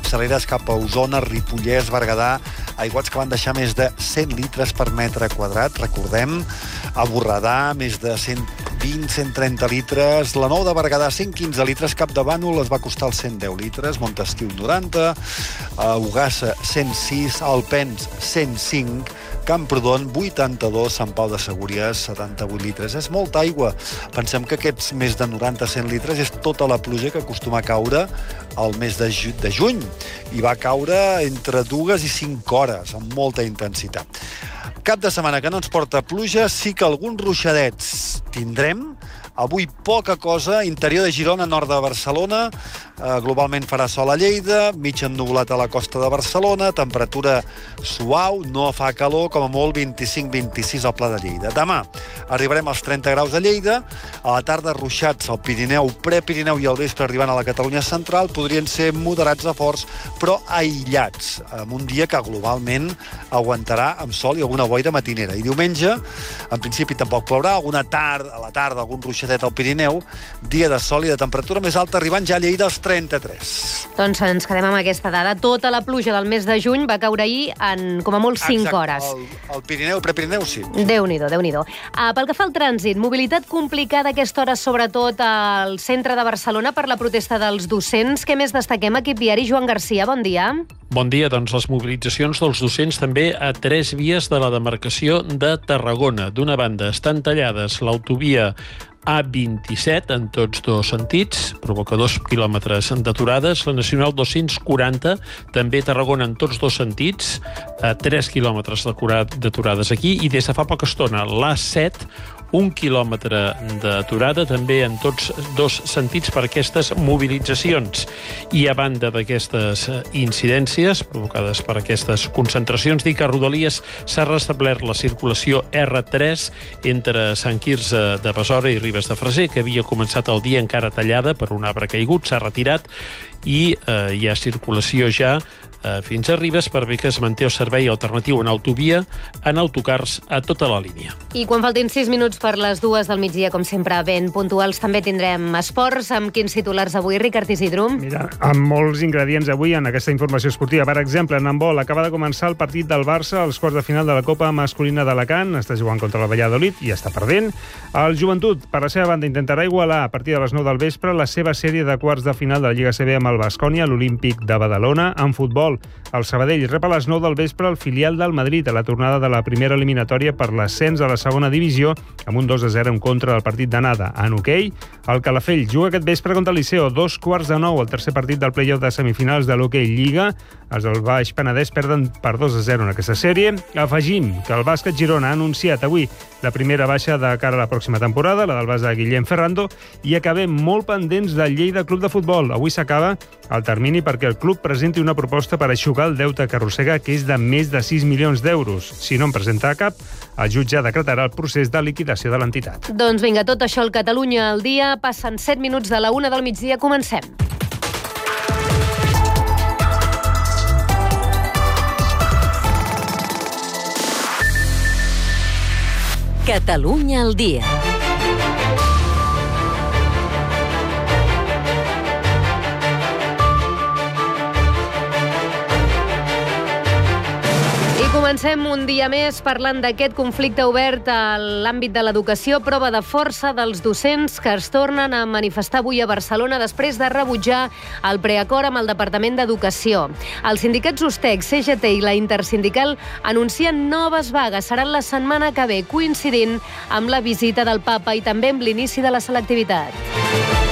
capçaleres cap a Osona, Ripollès, Berguedà, aiguats que van deixar més de 100 litres per metre quadrat, recordem, a Borredà, més de 120-130 litres, la Nou de Berguedà, 115 litres, Capdavànol es va costar els 110 litres, Montesquiu, 90, Ugassa, 106, Alpens, 105, Camprodon, 82, Sant Pau de Segúries, 78 litres. És molta aigua. Pensem que aquests més de 90-100 litres és tota la pluja que acostuma a caure al mes de juny. I va caure entre 2 i 5 hores, amb molta intensitat. Cap de setmana que no ens porta pluja, sí que alguns ruixadets tindrem. Avui poca cosa, interior de Girona, nord de Barcelona, globalment farà sol a Lleida, mig ennuvolat a la costa de Barcelona, temperatura suau, no fa calor, com a molt 25-26 al Pla de Lleida. Demà arribarem als 30 graus a Lleida, a la tarda ruixats al Pirineu, Prepirineu i al vespre arribant a la Catalunya central, podrien ser moderats a forts, però aïllats, en un dia que globalment aguantarà amb sol i alguna boira matinera. I diumenge, en principi tampoc plourà, a la tarda algun ruixat al Pirineu, dia de sol i de temperatura més alta, arribant ja a Lleida als 33. Doncs ens quedem amb aquesta dada. Tota la pluja del mes de juny va caure ahir en, com a molt, 5 hores. El Pirineu, Prepirineu, sí. Déu-n'hi-do, Déu-n'hi-do. Pel que fa al trànsit, mobilitat complicada a aquesta hora, sobretot al centre de Barcelona, per la protesta dels docents. Què més destaquem? Equip Diari, Joan Garcia, bon dia. Bon dia, doncs les mobilitzacions dels docents també a 3 vies de la demarcació de Tarragona. D'una banda, estan tallades l'autovia A27 en tots dos sentits, provoca 2 quilòmetres d'aturades. La Nacional 240, també a Tarragona en tots dos sentits, 3 quilòmetres d'aturades aquí. I des de fa poca estona, l'A7, 1 quilòmetre d'aturada, també en tots dos sentits per aquestes mobilitzacions. I a banda d'aquestes incidències provocades per aquestes concentracions, dic que a Rodalies s'ha restablert la circulació R3 entre Sant Quirze de Besora i Ribes de Freser, que havia començat el dia encara tallada per un arbre caigut, s'ha retirat i hi ha circulació ja fins a Ribes per bé que es manté el servei alternatiu en autovia en autocars a tota la línia. I quan faltin 6 minuts per les 2 del migdia, com sempre, ben puntuals, també tindrem esports. Amb quins titulars avui, Ricard Isidro? Mira, amb molts ingredients avui en aquesta informació esportiva. Per exemple, en handbol, acaba de començar el partit del Barça als quarts de final de la Copa masculina d'Alacant. Està jugant contra el Valladolid i està perdent. El Joventut, per la seva banda, intentarà igualar a partir de les 9 del vespre la seva sèrie de quarts de final de la Lliga CB amb el Baskonia, l'Olímpic de Badalona. En futbol, el Sabadell rep a les 9 del vespre el filial del Madrid a la tornada de la primera eliminatòria per l'ascens a la segona divisió amb un 2-0 en contra del partit d'anada. En hoquei, el Calafell juga aquest vespre contra el Liceo, 8:45, el tercer partit del play-off de semifinals de l'hoquei Lliga. Els del Baix Penedès perden per 2-0 en aquesta sèrie. Afegim que el bàsquet Girona ha anunciat avui la primera baixa de cara a la pròxima temporada, la del base Guillem Ferrando, i acabem molt pendents del Lleida Club de Futbol. Avui s'acaba el termini perquè el club presenti una proposta per aixugar el deute que arrossega, que és de més de 6 milions d'euros. Si no en presenta cap, el jutge decretarà el procés de liquidació de l'entitat. Doncs vinga, tot això al Catalunya al dia. Passen 7 minuts de la 1 del migdia. Comencem. Catalunya al dia. Comencem un dia més parlant d'aquest conflicte obert a l'àmbit de l'educació, prova de força dels docents que es tornen a manifestar avui a Barcelona després de rebutjar el preacord amb el Departament d'Educació. Els sindicats USTEC, CGT i la Intersindical anuncien noves vagues. Seran la setmana que ve, coincidint amb la visita del papa i també amb l'inici de la selectivitat.